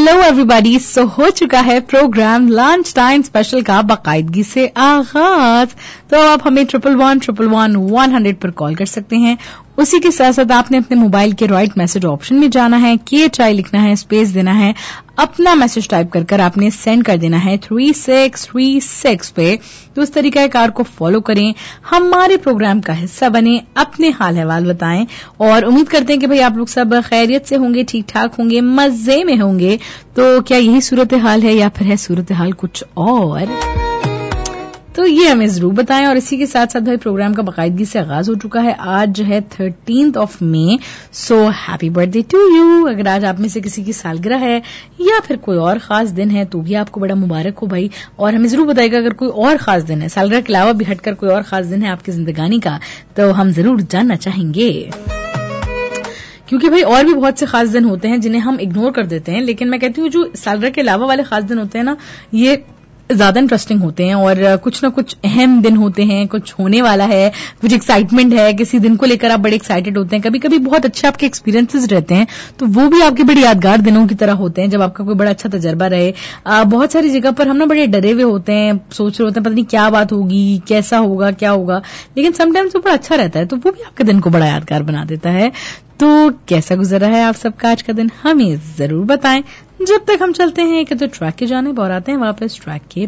Hello everybody. सो हो चुका है प्रोग्राम लंच टाइम स्पेशल का बाकायदगी से आगाज। तो आप हमें 111 पर कॉल कर सकते हैं। उसी के साथ साथ आपने अपने मोबाइल के राइट मैसेज ऑप्शन में जाना है, KHI लिखना है, स्पेस देना है, अपना मैसेज टाइप कर आपने सेंड कर देना है 3636 पे। तो उस तरीकाकार को फॉलो करें, हमारे प्रोग्राम का हिस्सा बने, अपने हाल अहवाल बताएं और उम्मीद करते हैं कि भाई आप लोग सब खैरियत से होंगे, ठीक ठाक होंगे, मजे में होंगे। तो क्या यही सूरत हाल है या फिर है सूरत हाल कुछ और? तो ये हमें जरूर बताएं। और इसी के साथ साथ भाई प्रोग्राम का बाकायदगी से आगाज हो चुका है। आज है 13 मई। So happy birthday to you. अगर आज आप में से किसी की सालगिरह है या फिर कोई और खास दिन है तो भी आपको बड़ा मुबारक हो भाई। और हमें जरूर बताइएगा अगर कोई और खास दिन है, सालगिरह के अलावा भी हटकर कोई और खास दिन है आपकी जिंदगानी का, तो हम जरूर जानना चाहेंगे। क्योंकि भाई और भी बहुत से खास दिन होते हैं जिन्हें हम इग्नोर कर देते हैं, लेकिन मैं कहती हूँ जो सालगिरह के अलावा वाले खास दिन होते हैं ना, ये ज्यादा इंटरेस्टिंग होते हैं और कुछ ना कुछ अहम दिन होते हैं, कुछ होने वाला है, कुछ एक्साइटमेंट है, किसी दिन को लेकर आप बड़े एक्साइटेड होते हैं। कभी कभी बहुत अच्छे आपके एक्सपीरियंसेस रहते हैं तो वो भी आपके बड़े यादगार दिनों की तरह होते हैं जब आपका कोई बड़ा अच्छा तजर्बा रहे। बहुत सारी जगह पर हम ना बड़े डरे हुए होते हैं, सोच रहे होते हैं पता नहीं क्या बात होगी, कैसा होगा, क्या होगा, लेकिन समटाइम्स वो बड़ा अच्छा रहता है तो वो भी आपके दिन को बड़ा यादगार बना देता है। तो कैसा गुजर रहा है आप सबका आज का दिन, हमें जरूर बताएं। जब तक हम चलते हैं एक तो ट्रैक की जानिब और आते हैं वापस ट्रैक के